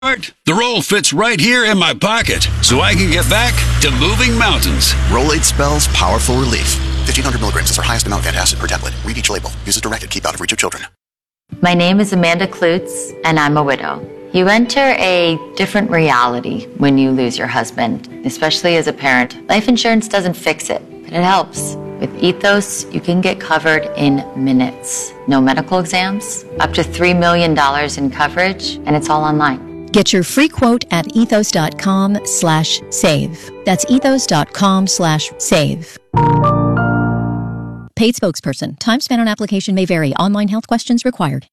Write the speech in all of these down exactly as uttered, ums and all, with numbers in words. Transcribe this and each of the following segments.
The roll fits right here in my pocket, so I can get back to moving mountains. Rolade spells powerful relief. fifteen hundred milligrams is our highest amount of antacid per tablet. Read each label. Use as directed. Keep out of reach of children. My name is Amanda Klutz, and I'm a widow. You enter a different reality when you lose your husband, especially as a parent. Life insurance doesn't fix it, but it helps. With Ethos, you can get covered in minutes. No medical exams, up to three million dollars in coverage, and it's all online. Get your free quote at ethos.com slash save. That's ethos.com slash save. Paid spokesperson. Time spent on application may vary. Online health questions required.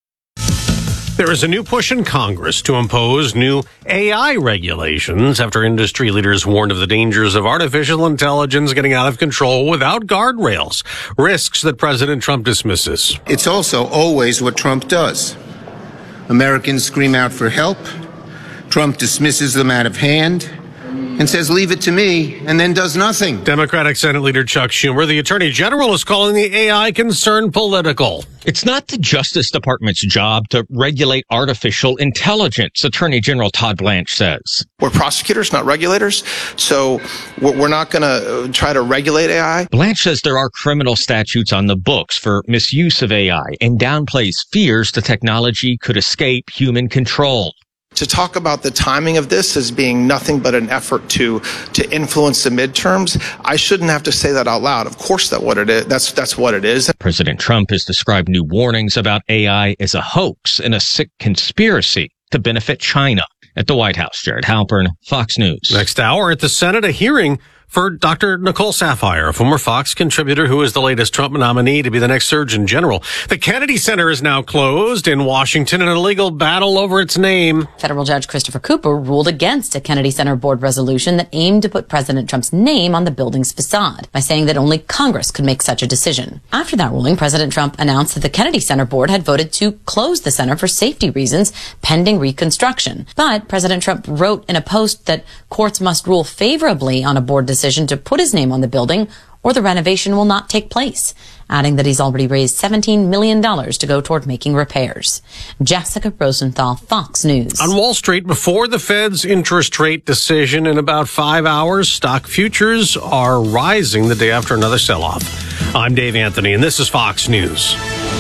There is a new push in Congress to impose new A I regulations after industry leaders warned of the dangers of artificial intelligence getting out of control without guardrails, risks that President Trump dismisses. It's also always what Trump does. Americans scream out for help. Trump dismisses them out of hand and says, leave it to me, and then does nothing. Democratic Senate Leader Chuck Schumer, the Attorney General, is calling the A I concern political. It's not the Justice Department's job to regulate artificial intelligence, Attorney General Todd Blanche says. We're prosecutors, not regulators, so we're not going to try to regulate A I. Blanche says there are criminal statutes on the books for misuse of A I and downplays fears the technology could escape human control. To talk about the timing of this as being nothing but an effort to to influence the midterms, I shouldn't have to say that out loud. Of course, that what it is. That's that's what it is. President Trump has described new warnings about A I as a hoax and a sick conspiracy to benefit China. At the White House, Jared Halpern, Fox News. Next hour at the Senate, a hearing for Doctor Nicole Saphier, a former Fox contributor who is the latest Trump nominee to be the next Surgeon General. The Kennedy Center is now closed in Washington in a legal battle over its name. Federal Judge Christopher Cooper ruled against a Kennedy Center board resolution that aimed to put President Trump's name on the building's facade by saying that only Congress could make such a decision. After that ruling, President Trump announced that the Kennedy Center board had voted to close the center for safety reasons pending reconstruction. But President Trump wrote in a post that courts must rule favorably on a board decision to put his name on the building or the renovation will not take place, adding that he's already raised seventeen million dollars to go toward making repairs. Jessica Rosenthal, Fox News. On Wall Street, before the Fed's interest rate decision in about five hours, stock futures are rising the day after another sell-off. I'm Dave Anthony, and this is Fox News.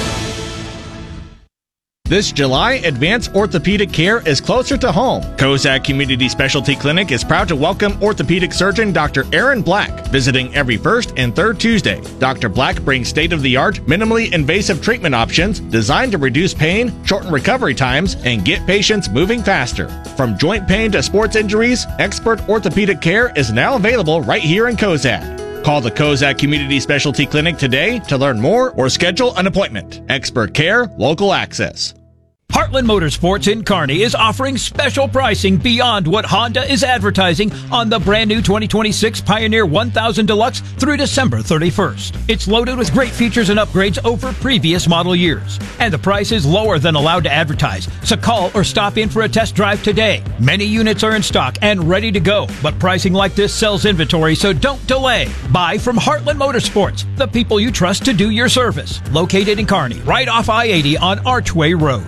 This July, advanced orthopedic care is closer to home. Kozak Community Specialty Clinic is proud to welcome orthopedic surgeon Doctor Aaron Black, visiting every first and third Tuesday. Doctor Black brings state-of-the-art, minimally invasive treatment options designed to reduce pain, shorten recovery times, and get patients moving faster. From joint pain to sports injuries, expert orthopedic care is now available right here in Kozak. Call the Kozak Community Specialty Clinic today to learn more or schedule an appointment. Expert care, local access. Heartland Motorsports in Kearney is offering special pricing beyond what Honda is advertising on the brand new twenty twenty-six Pioneer one thousand Deluxe through December thirty-first. It's loaded with great features and upgrades over previous model years. And the price is lower than allowed to advertise, so call or stop in for a test drive today. Many units are in stock and ready to go, but pricing like this sells inventory, so don't delay. Buy from Heartland Motorsports, the people you trust to do your service. Located in Kearney, right off I eighty on Archway Road.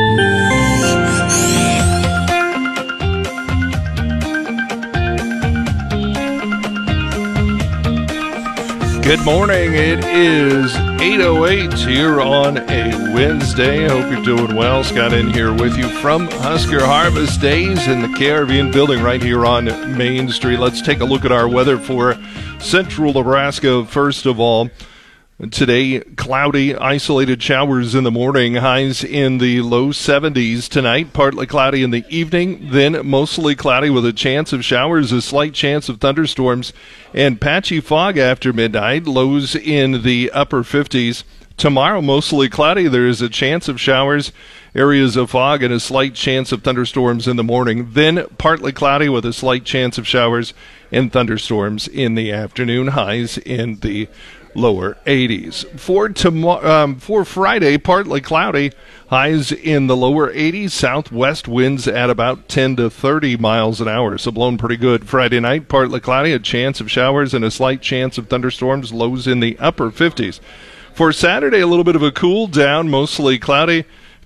Good morning. It is eight oh eight here on a Wednesday. I hope you're doing well. Scott in here with you from Husker Harvest Days in the Caribbean building right here on Main Street. Let's take a look at our weather for central Nebraska. First of all, today, cloudy, isolated showers in the morning, highs in the low seventies. Tonight, partly cloudy in the evening, then mostly cloudy with a chance of showers, a slight chance of thunderstorms, and patchy fog after midnight, lows in the upper fifties. Tomorrow, mostly cloudy. There is a chance of showers, areas of fog, and a slight chance of thunderstorms in the morning. Then partly cloudy with a slight chance of showers and thunderstorms in the afternoon, highs in the lower eighties. For tomorrow, um, for Friday, partly cloudy, highs in the lower eighties, southwest winds at about ten to thirty miles an hour, so blowing pretty good. Friday night, partly cloudy, a chance of showers and a slight chance of thunderstorms, lows in the upper fifties. For Saturday, a little bit of a cool down, mostly cloudy,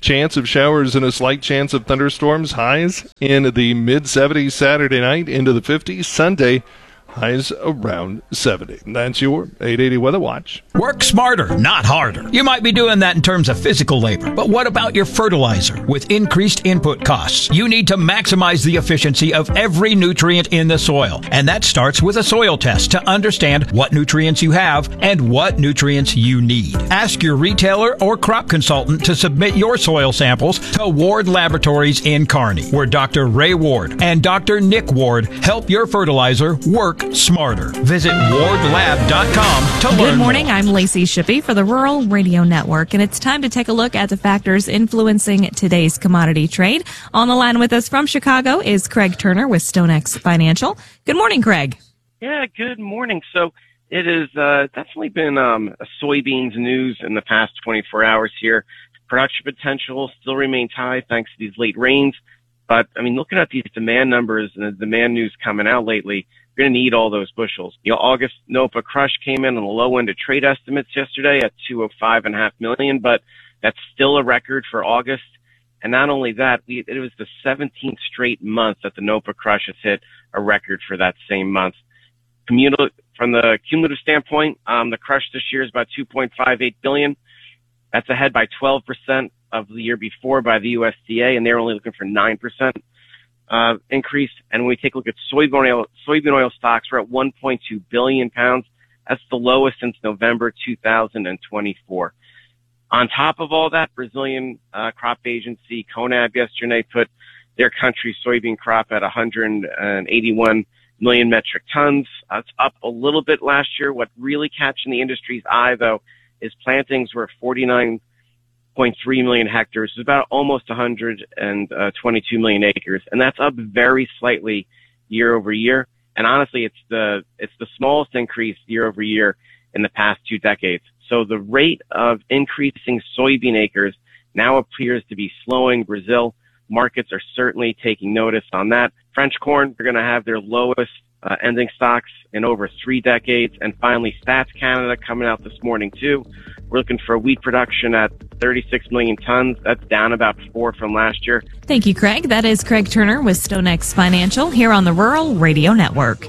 Chance of showers and a slight chance of thunderstorms. Highs in the mid seventies Saturday night, into the fifties Sunday. Highs around seventy. And that's your eight eighty Weather Watch. Work smarter, not harder. You might be doing that in terms of physical labor, but what about your fertilizer? With increased input costs, you need to maximize the efficiency of every nutrient in the soil. And that starts with a soil test to understand what nutrients you have and what nutrients you need. Ask your retailer or crop consultant to submit your soil samples to Ward Laboratories in Kearney, where Doctor Ray Ward and Doctor Nick Ward help your fertilizer work smarter. Visit ward lab dot com to learn Good morning. more. I'm Lacey Shippey for the Rural Radio Network, and it's time to take a look at the factors influencing today's commodity trade. On the line with us from Chicago is Craig Turner with StoneX Financial. Good morning, Craig. Yeah, good morning. So it has uh, definitely been um, a soybeans news in the past twenty-four hours here. Production potential still remains high thanks to these late rains. But, I mean, looking at these demand numbers and the demand news coming out lately, you're going to need all those bushels. You know, August NOPA crush came in on the low end of trade estimates yesterday at two oh five point five million, but that's still a record for August. And not only that, we, it was the seventeenth straight month that the NOPA crush has hit a record for that same month. Communi- from the cumulative standpoint, um, the crush this year is about two point five eight billion. That's ahead by twelve percent of the year before by the U S D A, and they're only looking for nine percent. Uh, increase. And when we take a look at soybean oil, soybean oil stocks, we're at one point two billion pounds. That's the lowest since November two thousand twenty-four. On top of all that, Brazilian uh, crop agency CONAB yesterday put their country's soybean crop at one hundred eighty-one million metric tons. That's uh, up a little bit last year. What really catching the industry's eye, though, is plantings were forty-nine point three million hectares. It's about almost one hundred twenty-two million acres, and that's up very slightly year over year. And honestly, it's the it's the smallest increase year over year in the past two decades. So the rate of increasing soybean acres now appears to be slowing. Brazil markets are certainly taking notice on that. French corn, they're going to have their lowest uh, ending stocks in over three decades. And finally, Stats Canada coming out this morning too. We're looking for wheat production at thirty-six million tons. That's down about four from last year. Thank you, Craig. That is Craig Turner with StoneX Financial here on the Rural Radio Network.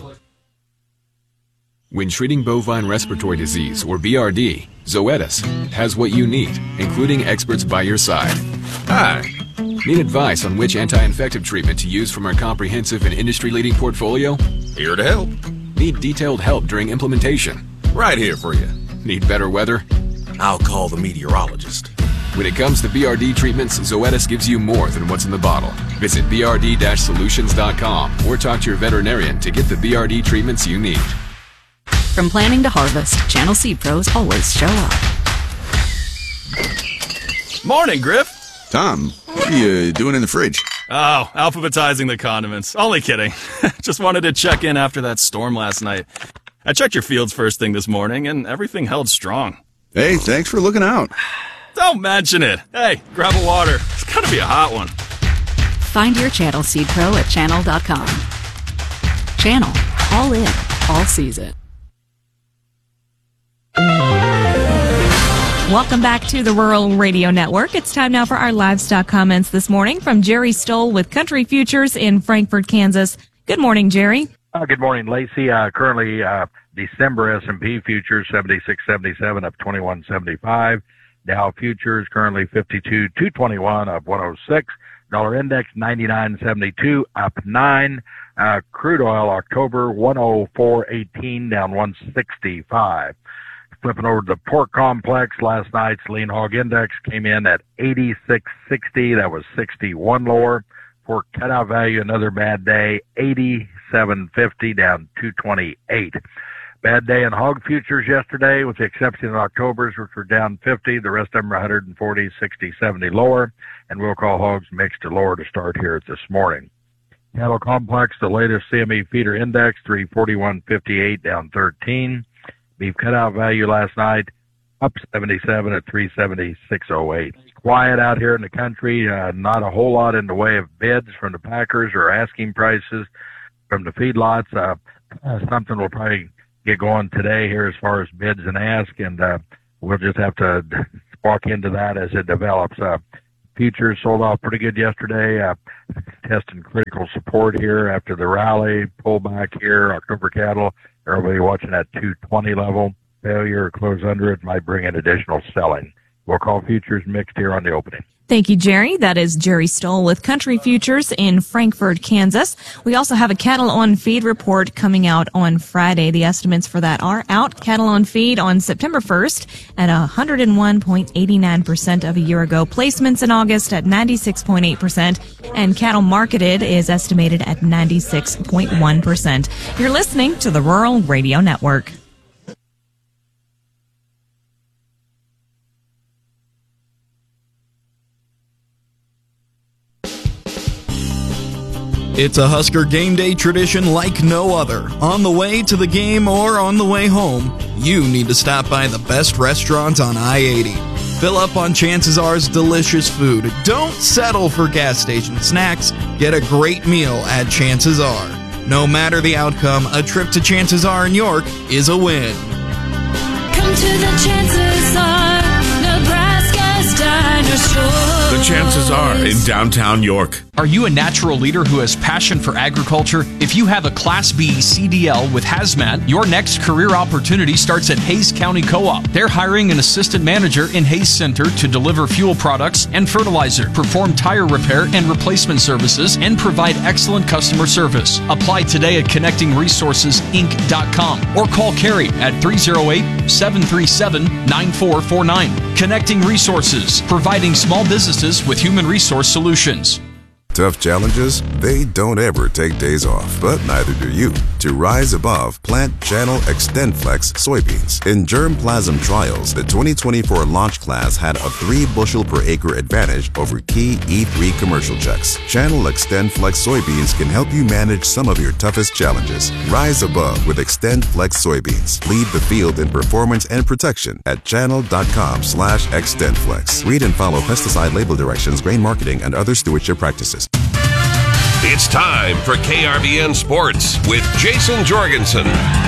When treating bovine respiratory disease, or B R D, Zoetis has what you need, including experts by your side. Hi. Need advice on which anti-infective treatment to use from our comprehensive and industry-leading portfolio? Here to help. Need detailed help during implementation? Right here for you. Need better weather? I'll call the meteorologist. When it comes to B R D treatments, Zoetis gives you more than what's in the bottle. Visit b r d dash solutions dot com or talk to your veterinarian to get the B R D treatments you need. From planning to harvest, Channel Seed Pros always show up. Morning, Griff. Tom, what are you doing in the fridge? Oh, alphabetizing the condiments. Only kidding. Just wanted to check in after that storm last night. I checked your fields first thing this morning, and everything held strong. Hey, thanks for looking out. Don't mention it. Hey, grab a water. It's gotta be a hot one. Find your Channel Seed Pro at channel dot com. Channel. All in. All season. Welcome back to the Rural Radio Network. It's time now for our livestock comments this morning from Jerry Stoll with Country Futures in Frankfort, Kansas. Good morning, Jerry. Uh, good morning, Lacey. Uh, currently, uh, December S and P futures seventy-six seventy-seven up twenty-one seventy-five. Dow futures currently fifty-two two twenty-one up one oh six. Dollar index ninety-nine seventy-two up nine. Uh, crude oil October one oh four eighteen down one sixty-five. Flipping over to the pork complex, last night's lean hog index came in at eighty-six sixty. That was sixty-one lower. Pork cutout value, another bad day, eighty-seven fifty down two twenty-eight. Bad day in hog futures yesterday, with the exception of October's, which were down fifty. The rest of them are one forty, sixty, seventy lower. And we'll call hogs mixed to lower to start here this morning. Cattle complex, the latest C M E feeder index, three forty-one fifty-eight down thirteen. Beef cutout value last night, up seventy-seven at three seventy-six oh eight. Quiet out here in the country, uh, not a whole lot in the way of bids from the packers or asking prices from the feedlots. Uh, uh, something will probably get going today here as far as bids and ask, and uh, we'll just have to walk into that as it develops. Uh, futures sold off pretty good yesterday. Uh, testing critical support here after the rally, pullback here. October cattle, everybody watching that two twenty level. Failure or close under it might bring in additional selling. We'll call futures mixed here on the opening. Thank you, Jerry. That is Jerry Stoll with Country Futures in Frankfort, Kansas. We also have a cattle on feed report coming out on Friday. The estimates for that are out. Cattle on feed on September first at one hundred one point eight nine percent of a year ago. Placements in August at ninety-six point eight percent. And cattle marketed is estimated at ninety-six point one percent. You're listening to the Rural Radio Network. It's a Husker game day tradition like no other. On the way to the game or on the way home, you need to stop by the best restaurant on I eighty. Fill up on Chances R's delicious food. Don't settle for gas station snacks. Get a great meal at Chances R. No matter the outcome, a trip to Chances R in York is a win. Come to the Chances R, Nebraska's Dinosaur. The Chances R in downtown York. Are you a natural leader who has passion for agriculture? If you have a Class B C D L with Hazmat, your next career opportunity starts at Hays County Co-op. They're hiring an assistant manager in Hays Center to deliver fuel products and fertilizer, perform tire repair and replacement services, and provide excellent customer service. Apply today at connecting resources inc dot com or call Carrie at three oh eight, seven three seven, nine four four nine. Connecting Resources, providing small businesses with human resource solutions. Tough challenges, they don't ever take days off, but neither do you. To rise above, plant Channel XtendFlex soybeans. In germplasm trials, the twenty twenty-four launch class had a three bushel per acre advantage over key E three commercial checks. Channel XtendFlex soybeans can help you manage some of your toughest challenges. Rise above with XtendFlex soybeans. Lead the field in performance and protection at channel.com slash XtendFlex. Read and follow pesticide label directions, grain marketing, and other stewardship practices. It's time for K R V N Sports with Jason Jorgensen.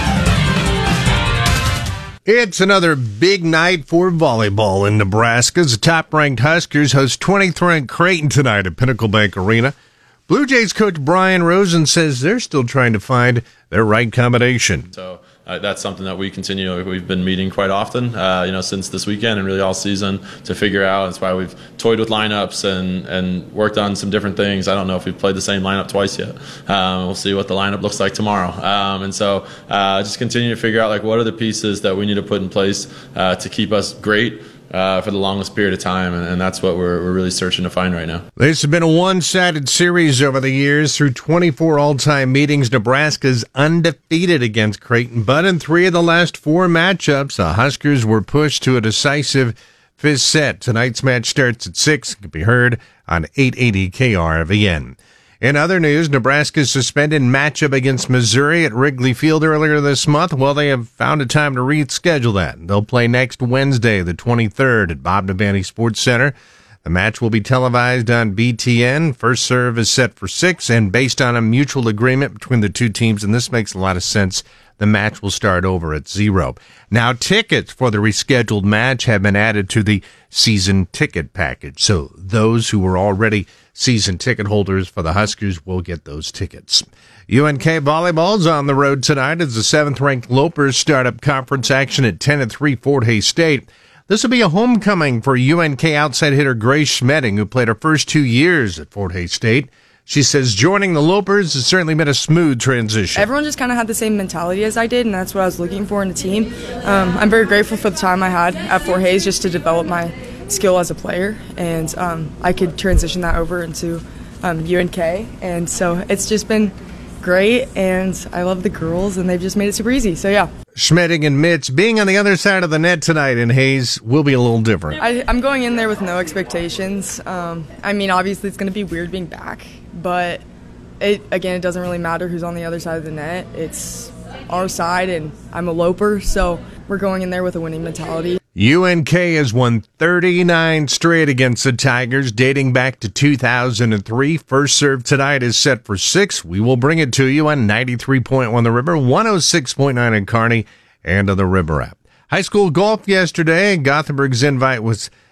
It's another big night for volleyball in Nebraska as the top-ranked Huskers host twentieth-ranked Creighton tonight at Pinnacle Bank Arena. Blue Jays coach Brian Rosen says they're still trying to find their right combination. So uh, that's something that we continue. We've been meeting quite often, uh, you know, since this weekend and really all season to figure out. That's why we've toyed with lineups and, and worked on some different things. I don't know if we've played the same lineup twice yet. Um, we'll see what the lineup looks like tomorrow. Um, and so uh, just continue to figure out, like, what are the pieces that we need to put in place uh, to keep us great Uh, for the longest period of time, and, and that's what we're, we're really searching to find right now. This has been a one-sided series over the years. Through twenty-four all-time meetings, Nebraska's undefeated against Creighton, but in three of the last four matchups, the Huskers were pushed to a decisive fifth set. Tonight's match starts at six. It can be heard on eight eighty K R V N. In other news, Nebraska's suspended matchup against Missouri at Wrigley Field earlier this month. Well, they have found a time to reschedule that. They'll play next Wednesday, the twenty-third, at Bob Devaney Sports Center. The match will be televised on B T N. First serve is set for six, and based on a mutual agreement between the two teams, and this makes a lot of sense, the match will start over at zero. Now, tickets for the rescheduled match have been added to the season ticket package. So those who were already season ticket holders for the Huskers will get those tickets. U N K volleyball's on the road tonight as the seventh-ranked Lopers start up conference action at ten and three Fort Hays State. This will be a homecoming for U N K outside hitter Grace Schmedding, who played her first two years at Fort Hays State. She says joining the Lopers has certainly been a smooth transition. Everyone just kind of had the same mentality as I did, and that's what I was looking for in a team. Um, I'm very grateful for the time I had at Fort Hays just to develop my skill as a player, and um, I could transition that over into um, U N K. And so it's just been great, and I love the girls, and they've just made it super easy. So, yeah. Schmedding and Mitch being on the other side of the net tonight in Hays will be a little different. I, I'm going in there with no expectations. Um, I mean, obviously it's going to be weird being back, but it again, it doesn't really matter who's on the other side of the net. It's our side, and I'm a Loper, so we're going in there with a winning mentality. U N K has won thirty-nine straight against the Tigers, dating back to two thousand three. First serve tonight is set for six. We will bring it to you on ninety-three point one The River, one oh six point nine in Kearney, and on the River app. High school golf yesterday. Gothenburg's invite was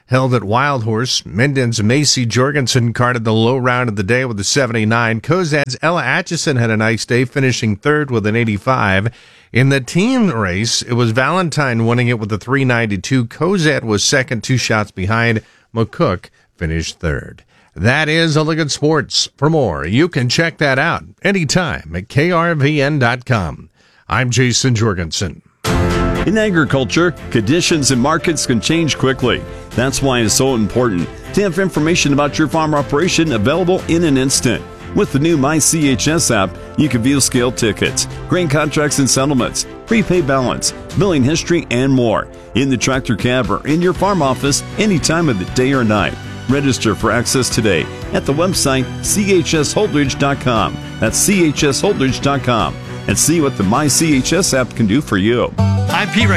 held at Wild Horse. Minden's Macy Jorgensen carded the low round of the day with a seventy-nine. Kozad's Ella Atchison had a nice day, finishing third with an eighty-five. In the team race, it was Valentine winning it with a three ninety-two. Kozad was second, two shots behind. McCook finished third. That is a look at sports. For more, you can check that out anytime at K R V N dot com. I'm Jason Jorgensen. In agriculture, conditions and markets can change quickly. That's why it's so important to have information about your farm operation available in an instant. With the new My C H S app, you can view scale tickets, grain contracts and settlements, prepaid balance, billing history, and more in the tractor cab or in your farm office any time of the day or night. Register for access today at the website C H S Holdridge dot com. That's C H S Holdridge dot com. And see what the My C H S app can do for you. I'm P.